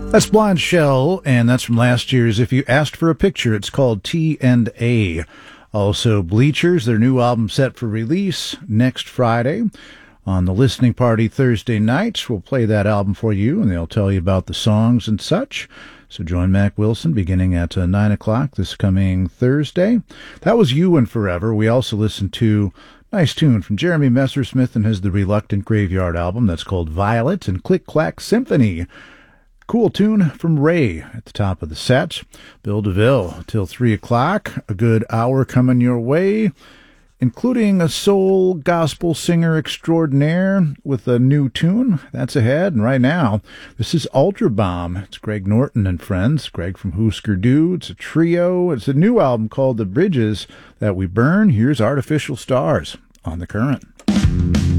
That's Blonde Shell, and that's from last year's If You Asked for a Picture. It's called T&A. Also, Bleachers, their new album set for release next Friday. On the listening party Thursday nights, we'll play that album for you, and they'll tell you about the songs and such. So join Mac Wilson beginning at 9 o'clock this coming Thursday. That was You and Forever. We also listened to a nice tune from Jeremy Messersmith and his The Reluctant Graveyard album that's called Violet, and Click Clack Symphony. Cool tune from Ray at the top of the set. Bill DeVille till 3 o'clock. A good hour coming your way, including a soul gospel singer extraordinaire with a new tune. That's ahead. And right now, this is Ultra Bomb. It's Greg Norton and friends. Greg from Husker Du. It's a trio. It's a new album called The Bridges That We Burn. Here's Artificial Stars on The Current.